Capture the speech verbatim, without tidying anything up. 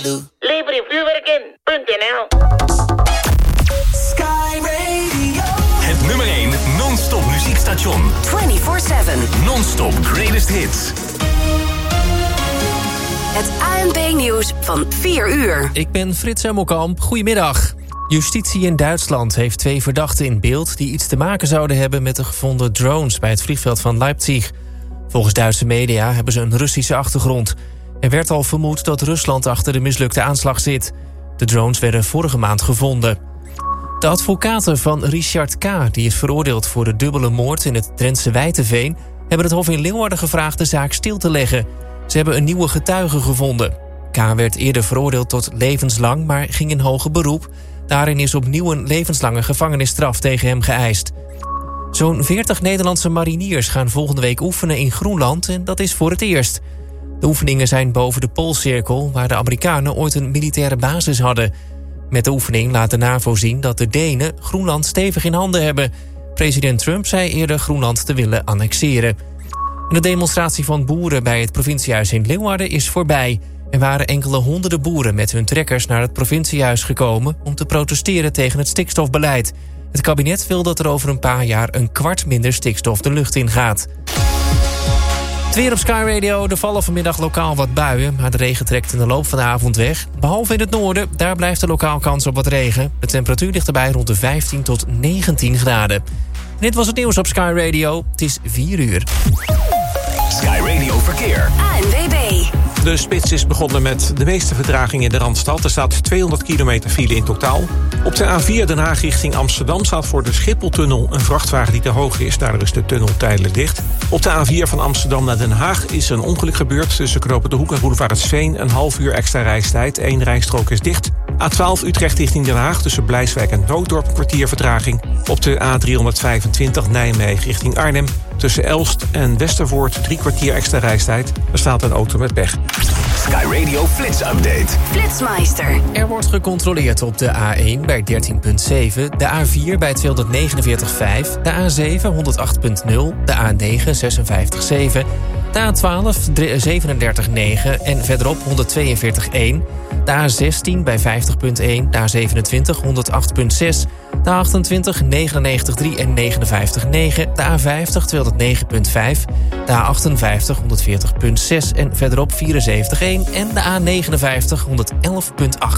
Boogaloo. Lever je vuurwerk in. .nl. Sky Radio. Het nummer één non-stop muziekstation. vierentwintig zeven. Non-stop greatest hits. Het A N P-nieuws van vier uur. Ik ben Frits Hemmelkamp. Goedemiddag. Justitie in Duitsland heeft twee verdachten in beeld die iets te maken zouden hebben met de gevonden drones bij het vliegveld van Leipzig. Volgens Duitse media hebben ze een Russische achtergrond. Er werd al vermoed dat Rusland achter de mislukte aanslag zit. De drones werden vorige maand gevonden. De advocaten van Richard K., die is veroordeeld voor de dubbele moord in het Drentse Wijteveen, hebben het Hof in Leeuwarden gevraagd de zaak stil te leggen. Ze hebben een nieuwe getuige gevonden. K. werd eerder veroordeeld tot levenslang, maar ging in hoger beroep. Daarin is opnieuw een levenslange gevangenisstraf tegen hem geëist. Zo'n veertig Nederlandse mariniers gaan volgende week oefenen in Groenland en dat is voor het eerst. De oefeningen zijn boven de Poolcirkel, waar de Amerikanen ooit een militaire basis hadden. Met de oefening laat de NAVO zien dat de Denen Groenland stevig in handen hebben. President Trump zei eerder Groenland te willen annexeren. De demonstratie van boeren bij het provinciehuis in Leeuwarden is voorbij. Er waren enkele honderden boeren met hun trekkers naar het provinciehuis gekomen om te protesteren tegen het stikstofbeleid. Het kabinet wil dat er over een paar jaar een kwart minder stikstof de lucht in gaat. Het weer op Sky Radio. Er vallen vanmiddag lokaal wat buien, maar de regen trekt in de loop van de avond weg. Behalve in het noorden, daar blijft er lokaal kans op wat regen. De temperatuur ligt erbij rond de vijftien tot negentien graden. En dit was het nieuws op Sky Radio. Het is vier uur. Sky Radio Verkeer. A N W B. De spits is begonnen met de meeste vertraging in de Randstad. Er staat tweehonderd kilometer file in totaal. Op de A vier Den Haag richting Amsterdam staat voor de Schipholtunnel een vrachtwagen die te hoog is. Daardoor is de tunnel tijdelijk dicht. Op de A vier van Amsterdam naar Den Haag is een ongeluk gebeurd. Tussen Knopen de Hoek en Boulevard het Sveen. Een half uur extra reistijd. Eén rijstrook is dicht. A twaalf Utrecht richting Den Haag tussen Blijswijk en Nooddorp een kwartier vertraging. Op de A driehonderdvijfentwintig Nijmegen richting Arnhem. Tussen Elst en Westervoort drie kwartier extra reistijd. Er staat een auto met pech. Sky Radio Flits Update. Flitsmeister. Er wordt gecontroleerd op de A één bij dertien komma zeven, de A vier bij tweehonderdnegenenveertig komma vijf, de A zeven honderdacht komma nul, de A negen zesenvijftig komma zeven, de A twaalf zevenendertig komma negen en verderop honderdtweeënveertig komma één, de A zestien bij vijftig komma één, de A zevenentwintig honderdacht komma zes, de A achtentwintig negenennegentig komma drie en negenenvijftig komma negen, de A vijftig tweehonderdnegen komma vijf, de A achtenvijftig honderdveertig komma zes en verderop vierenzeventig komma één en de A negenenvijftig honderdelf komma acht.